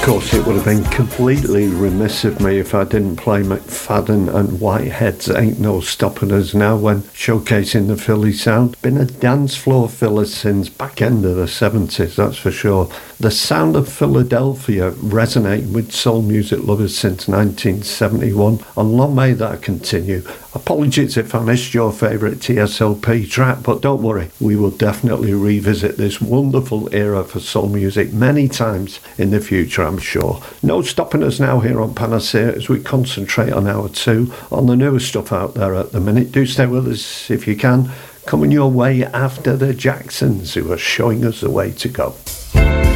course, it would have been completely remiss of me if I didn't play McFadden and Whitehead's Ain't No Stopping Us Now when showcasing the Philly sound. Been a dance floor filler since back end of the 70s, that's for sure. The sound of Philadelphia resonating with soul music lovers since 1971, and long may that continue. Apologies if I missed your favourite TSOP track, but don't worry, we will definitely revisit this wonderful era for soul music many times in the future, I'm sure. No stopping us now here on Panacea as we concentrate on hour two on the newest stuff out there at the minute. Do stay with us if you can. Coming your way after the Jacksons, who are showing us the way to go.